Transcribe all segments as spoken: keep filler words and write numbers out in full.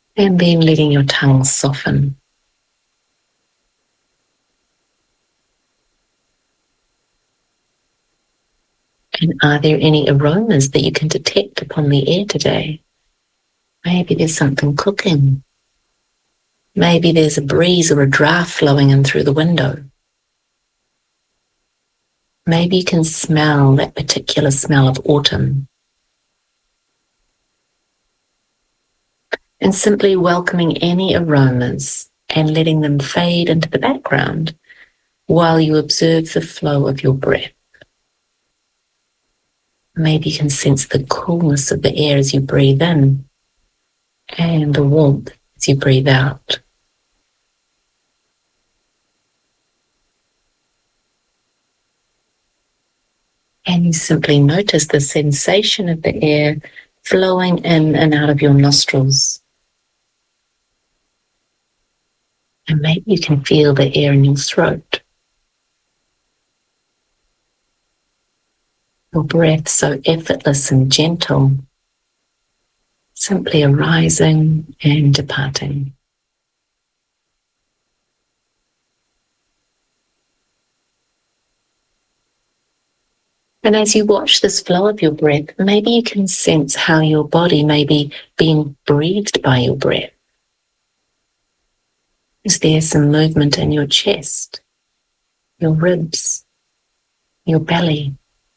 And then letting your tongue soften. And are there any aromas that you can detect upon the air today? Maybe there's something cooking. Maybe there's a breeze or a draft flowing in through the window. Maybe you can smell that particular smell of autumn. And simply welcoming any aromas and letting them fade into the background while you observe the flow of your breath. Maybe you can sense the coolness of the air as you breathe in and the warmth as you breathe out. And you simply notice the sensation of the air flowing in and out of your nostrils. And maybe you can feel the air in your throat. Your breath so effortless and gentle, simply arising and departing. And as you watch this flow of your breath, maybe you can sense how your body may be being breathed by your breath. Is there some movement in your chest, your ribs, your belly?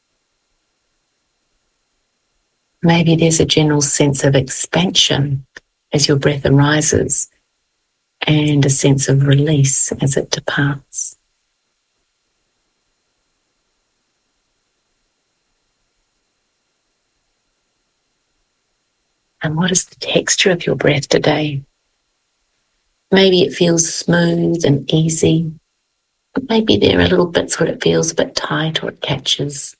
Maybe there's a general sense of expansion as your breath arises and a sense of release as it departs. And what is the texture of your breath today? Maybe it feels smooth and easy. But maybe there are little bits where it feels a bit tight or it catches.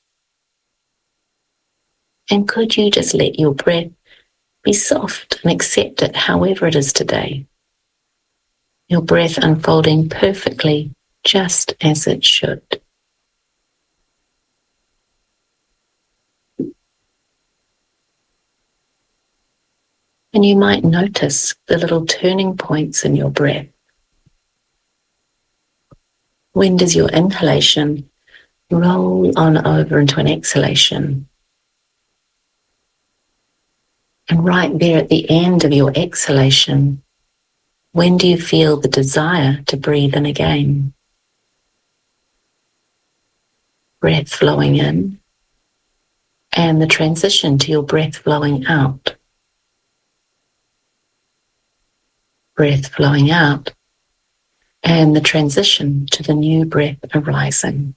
And could you just let your breath be soft and accept it however it is today? Your breath unfolding perfectly just as it should. And you might notice the little turning points in your breath. When does your inhalation roll on over into an exhalation? And right there at the end of your exhalation, when do you feel the desire to breathe in again? Breath flowing in and the transition to your breath flowing out. Breath flowing out and the transition to the new breath arising.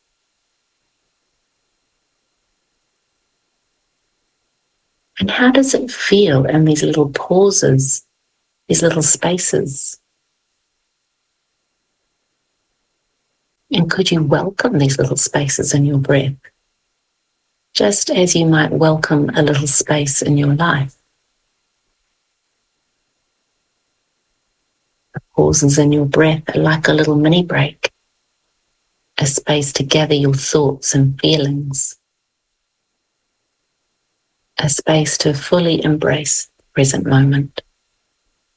And how does it feel in these little pauses, these little spaces? And could you welcome these little spaces in your breath, just as you might welcome a little space in your life? The pauses in your breath are like a little mini break, a space to gather your thoughts and feelings, a space to fully embrace the present moment.